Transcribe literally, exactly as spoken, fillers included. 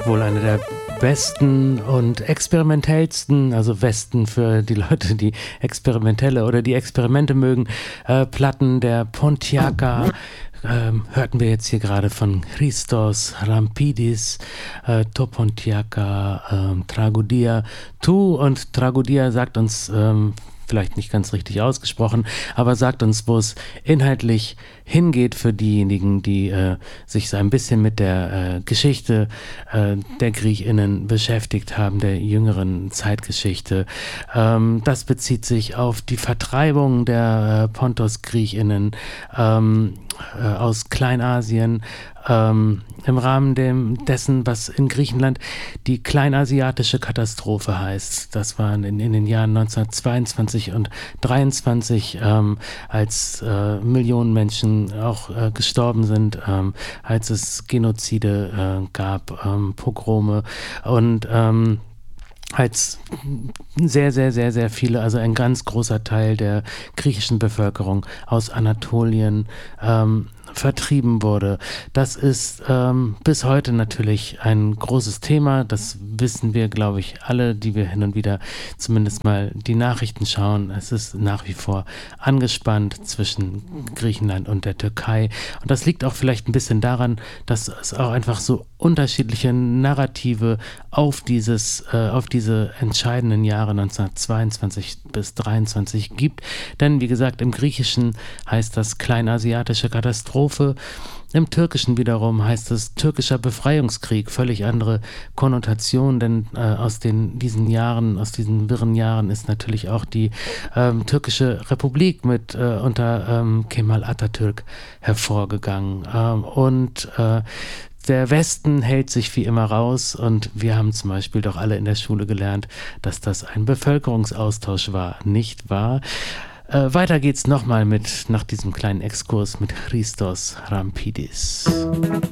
wohl eine der besten und experimentellsten, also Westen für die Leute, die experimentelle oder die Experimente mögen, äh, Platten der Pontiaca. Ähm, hörten wir jetzt hier gerade von Christos Rampidis, äh, To Pontiaca, ähm, Tragodia Tu, und Tragodia sagt uns, ähm, vielleicht nicht ganz richtig ausgesprochen, aber sagt uns, wo es inhaltlich hingeht für diejenigen, die äh, sich so ein bisschen mit der äh, Geschichte äh, der GriechInnen beschäftigt haben, der jüngeren Zeitgeschichte. Ähm, das bezieht sich auf die Vertreibung der äh, Pontos-GriechInnen ähm, äh, aus Kleinasien, ähm, im Rahmen dem, dessen, was in Griechenland die kleinasiatische Katastrophe heißt. Das waren in, in den Jahren neunzehnhundertzweiundzwanzig und dreiundzwanzig, ähm, als äh, Millionen Menschen auch äh, gestorben sind, ähm, als es Genozide äh, gab, ähm, Pogrome und ähm, als sehr, sehr, sehr, sehr viele, also ein ganz großer Teil der griechischen Bevölkerung aus Anatolien ähm, vertrieben wurde. Das ist ähm, bis heute natürlich ein großes Thema. Das wissen wir, glaube ich, alle, die wir hin und wieder zumindest mal die Nachrichten schauen. Es ist nach wie vor angespannt zwischen Griechenland und der Türkei. Und das liegt auch vielleicht ein bisschen daran, dass es auch einfach so unterschiedliche Narrative auf dieses, äh, auf diese entscheidenden Jahre neunzehnhundertzweiundzwanzig bis dreiundzwanzig gibt. Denn wie gesagt, im Griechischen heißt das kleinasiatische Katastrophe. Im Türkischen wiederum heißt es türkischer Befreiungskrieg, völlig andere Konnotation, denn äh, aus den, diesen Jahren, aus diesen wirren Jahren ist natürlich auch die ähm, türkische Republik mit äh, unter ähm, Kemal Atatürk hervorgegangen. Ähm, und äh, Der Westen hält sich wie immer raus, und wir haben zum Beispiel doch alle in der Schule gelernt, dass das ein Bevölkerungsaustausch war, nicht wahr? Äh, weiter geht's nochmal mit, nach diesem kleinen Exkurs mit Christos Rampidis.